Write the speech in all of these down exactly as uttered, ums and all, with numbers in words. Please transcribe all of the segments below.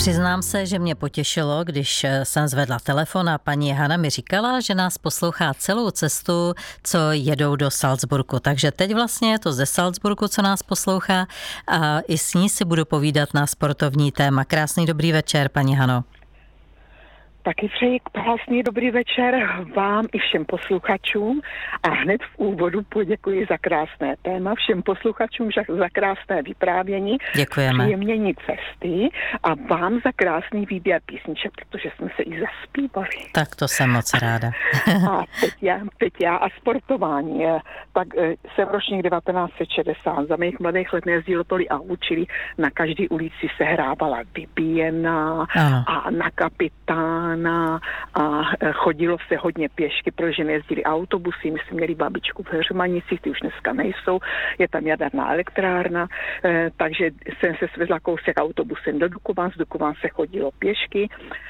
Přiznám se, že mě potěšilo, když jsem zvedla telefon a paní Hana mi říkala, že nás poslouchá celou cestu, co jedou do Salzburgu. Takže teď vlastně je to ze Salzburgu, co nás poslouchá a i s ní si budu povídat na sportovní téma. Krásný dobrý večer, paní Hano. Taky přeji krásný dobrý večer vám i všem posluchačům a hned v úvodu poděkuji za krásné téma, všem posluchačům za krásné vyprávění, děkujeme. Příjemnění cesty a vám za krásný výběr písniček, protože jsme se i zaspívali. Tak to jsem moc ráda. A teď já, teď já a sportování. Tak jsem ročník devatenáct set šedesát. Za mých mladých let nejezdilo tolik a učili. Na každé ulici se hrávala vybíjená a na kapitán a chodilo se hodně pěšky, protože nejezdili autobusy, my jsme měli babičku v Heřmanicích, ty už dneska nejsou, je tam jaderná elektrárna, eh, takže jsem se svezla kousek autobusem do Dukovan, z Dukovan se chodilo pěšky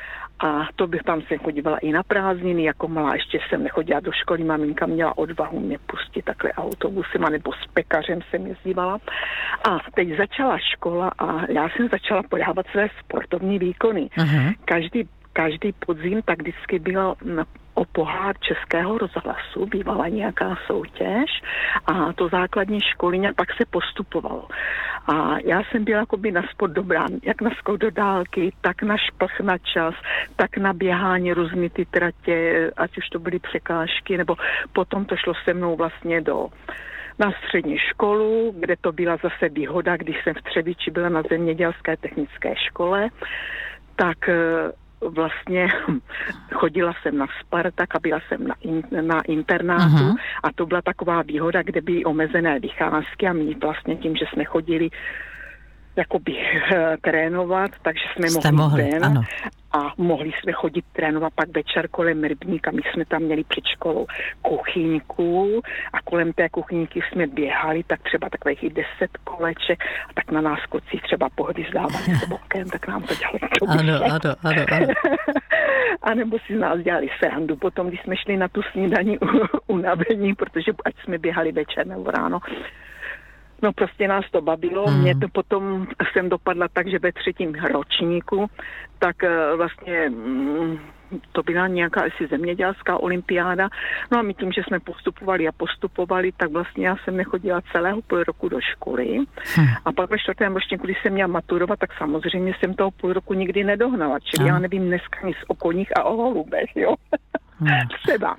a to bych tam se chodívala i na prázdniny, jako malá ještě jsem nechodila do školy, maminka měla odvahu mě pustit takhle autobusem, nebo s pekařem jsem jezdívala. A teď začala škola a já jsem začala podávat své sportovní výkony. Uh-huh. Každý Každý podzim tak vždycky bylo o pohár Českého rozhlasu, bývala nějaká soutěž a to základní školní a pak se postupovalo. A já jsem byla jakoby na sport dobrá, jak na skok do dálky, tak na šplh na čas, tak na běhání různý ty tratě, ať už to byly překážky, nebo potom to šlo se mnou vlastně do na střední školu, kde to byla zase výhoda, když jsem v Třebíči byla na zemědělské technické škole, tak vlastně chodila jsem na Spartak a byla jsem na, in, na internátu uh-huh. a to byla taková výhoda, kde byly omezené vycházky a my vlastně tím, že jsme chodili jakoby trénovat, takže jsme Jste mohli, mohli ten, ano. a mohli jsme chodit trénovat pak večer kolem rybníka. My jsme tam měli před školou kuchyňku a kolem té kuchyňky jsme běhali, tak třeba takových i deset koleček a tak na nás kocí třeba pohvězdávali s bokem, tak nám to dělali. To ano, ano, ano, ano. A nebo si z nás dělali srandu potom, když jsme šli na tu snídani unavení, protože ať jsme běhali večer nebo ráno. No prostě nás to bavilo, hmm. mě to potom jsem dopadla tak, že ve třetím ročníku, tak vlastně to byla nějaká asi zemědělská olympiáda, no a my tím, že jsme postupovali a postupovali, tak vlastně já jsem nechodila celého půl roku do školy hmm. a pak ve čtvrtém ročníku, když jsem měla maturovat, tak samozřejmě jsem toho půl roku nikdy nedohnala, čili hmm. já nevím dneska nic o koních a o holubech, jo, hmm. třeba.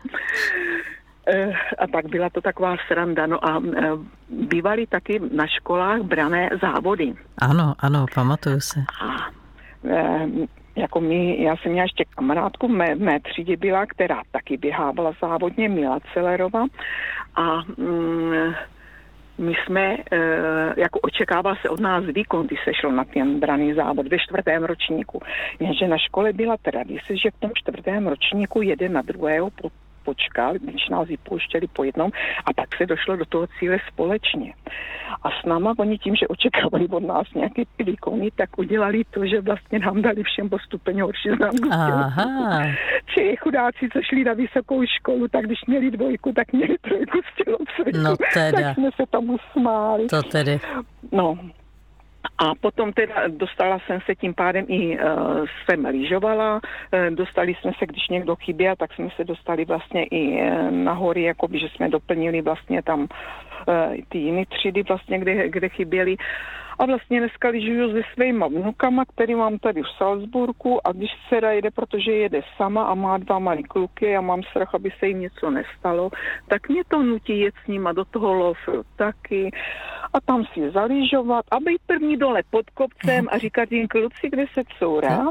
A tak byla to taková sranda. No a bývaly taky na školách brané závody. Ano, ano, pamatuju se. A jako my, já jsem měla ještě kamarádku, mé, mé třídě byla, která taky běhávala závodně, Mila Celerova. A mm, my jsme, jako očekával se od nás výkon, když se šlo na ten braný závod ve čtvrtém ročníku. Jenže na škole byla tradice, že v tom čtvrtém ročníku jeden na druhého po počkal, když nás vypouštěli po jednom a pak se došlo do toho cíle společně. A s náma oni tím, že očekávali od nás nějaké výkony, tak udělali to, že vlastně nám dali všem postupně horší známku. Čili chudáci, co šli na vysokou školu, tak když měli dvojku, tak měli trojku z tělocviku. No teda. Tak jsme se tomu smáli. To tedy. No. A potom teda dostala jsem se tím pádem i uh, jsem lyžovala, uh, dostali jsme se, když někdo chyběl, tak jsme se dostali vlastně i uh, na hory, jakoby, že jsme doplnili vlastně tam uh, ty jiné třídy vlastně, kde, kde chyběli. A vlastně dneska lyžuju se svýma vnukama, který mám tady v Salzburgu a když dcera jede, protože jede sama a má dva malý kluky a mám strach, aby se jim něco nestalo, tak mě to nutí jet s nima do toho lofu taky a tam si zalížovat a být první dole pod kopcem a říkat jim kluci, kde se couráte.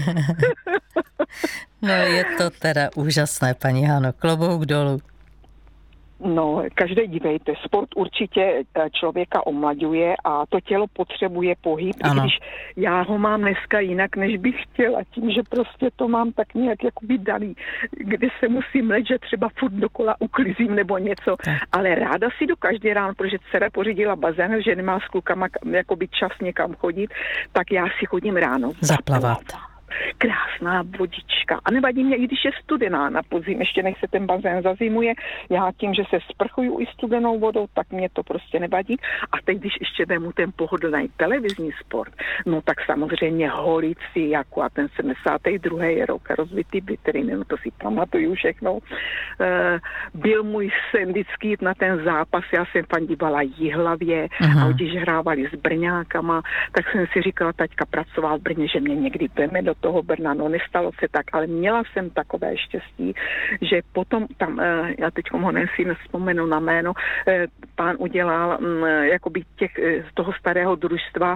No je to teda úžasné, paní Hano, klobouk dolů. No, každý dívejte, sport určitě člověka omlaďuje a to tělo potřebuje pohyb, i když já ho mám dneska jinak, než bych chtěla, tím, že prostě to mám tak nějak jakoby daný, kde se musím let, že třeba furt dokola uklizím nebo něco, ale ráda si jdu každý ráno, protože dcera pořídila bazén, že nemá s klukama jakoby čas někam chodit, tak já si chodím ráno zaplavat. krásná vodička. A nevadí mě, i když je studená na podzim, ještě než se ten bazén zazimuje. Já tím, že se sprchuju i studenou vodou, tak mě to prostě nevadí. A teď, když ještě vemu ten pohodlný televizní sport, no tak samozřejmě holici, jako a ten sedmdesátý druhý rok, rozvitý bytry, no to si pamatuju všechno. E, byl můj sen vždycky jít na ten zápas, já jsem fandívala Jihlavě, uh-huh. a když hrávali s Brňákama, tak jsem si říkala, taťka pracoval v Brně, že mě někdy veme do toho Brna, no nestalo se tak, ale měla jsem takové štěstí, že potom tam, e, já teď ho si nevzpomenu na jméno, e, pán udělal m, jakoby těch, z toho starého družstva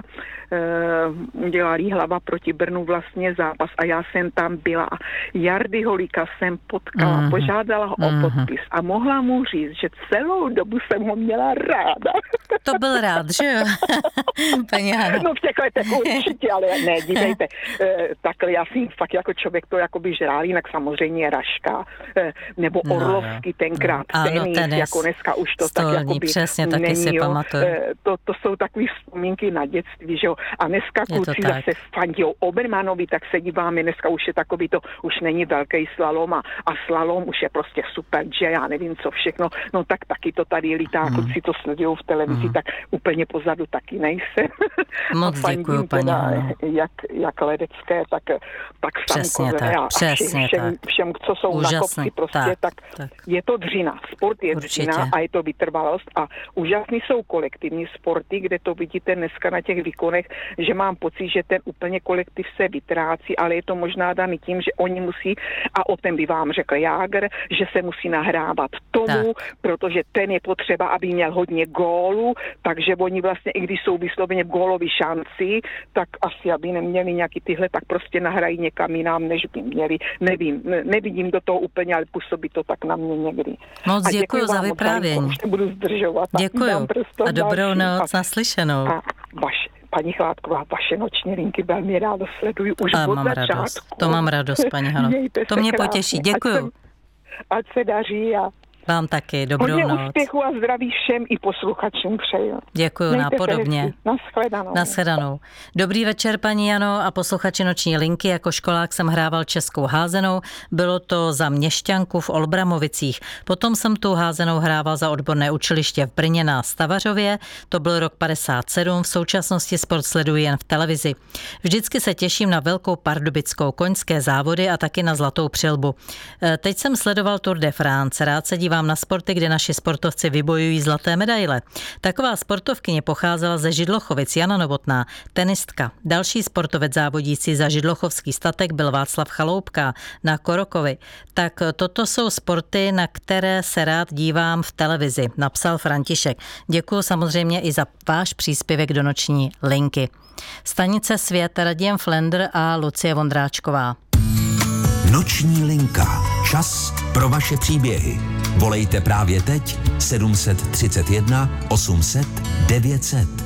e, udělal Jihlava proti Brnu vlastně zápas a já jsem tam byla a Jardy Holíka jsem potkala, mm-hmm. požádala ho mm-hmm. o podpis a mohla mu říct, že celou dobu jsem ho měla ráda. To byl rád, že jo? Paní Hano. No v těch letech určitě, ale ne, dívejte, e, takhle já si fakt jako člověk to jakoby žrál, jinak samozřejmě Raška, e, nebo no, Orlovský jo. tenkrát, no, tenis, ano, tenis, jako dneska už to stolní, tak jakoby přesně, taky není, si jo, pamatuju. E, to, to jsou takové vzpomínky na dětství, že jo, a dneska kluci zase fandijou Obermanovi, tak se díváme, dneska už je takový to, už není velký slalom a, a slalom už je prostě super, že já nevím co všechno, no tak taky to tady lítá, mm. kluci to sledují v televizi, mm. tak úplně pozadu taky nejsem. Moc děkuju, paní Hano. Jak, jak ledecké, tak, tak přesně samkoze tak, a přesně všem, tak. všem, co jsou úžasný, na kopci, prostě tak, tak, tak je to dřina. Sport je určitě dřina a je to vytrvalost a úžasný jsou kolektivní sporty, kde to vidíte dneska na těch výkonech, že mám pocit, že ten úplně kolektiv se vytrácí, ale je to možná daný tím, že oni musí, a o tom by vám řekl Jágr, že se musí nahrávat tomu, tak. protože ten je potřeba, aby měl hodně gólů, takže oni vlastně, i když jsou vysloveně v gólový šanci, tak asi, aby neměli nějaký tyhle, tak prostě nahrají někam jinam, než by měli. Nevím, ne, nevidím do toho úplně, ale působí to tak na mě někdy. Moc děkuji za vyprávění. Už nebudu zdržovat. Děkuji. A dobrou noc, naslyšenou. A vaše, paní Chládková, vaše noční linky velmi rádo sleduju už a od mám začátku. Radost. To mám radost, paní Hano. To mě krásně. Potěší. Děkuji. Ať se, ať se daří a vám taky, dobrou hodně noc. úspěchu a zdraví všem i posluchačům přeju. Děkuji, napodobně. Nashledanou. Nashledanou. Dobrý večer, paní Jano a posluchači noční linky. Jako školák jsem hrával českou házenou. Bylo to za Měšťanku v Olbramovicích. Potom jsem tu házenou hrával za odborné učiliště v Brně na Stavařově. To byl rok padesát sedm. V současnosti sport sleduji jen v televizi. Vždycky se těším na velkou pardubickou koňské závody a taky na zlatou přilbu. Teď jsem sledoval Tour de France. Rád se dívám na sporty, kde naši sportovci vybojují zlaté medaile. Taková sportovkyně pocházela ze Židlochovic, Jana Novotná, tenistka. Další sportovec závodící za židlochovský statek byl Václav Chaloupka na Korokovi. Tak toto jsou sporty, na které se rád dívám v televizi, napsal František. Děkuji samozřejmě i za váš příspěvek do noční linky. Stanice Svět, Radim Flender a Lucie Vondráčková. Noční linka. Čas pro vaše příběhy. Volejte právě teď sedm set třicet jedna osm set devět set.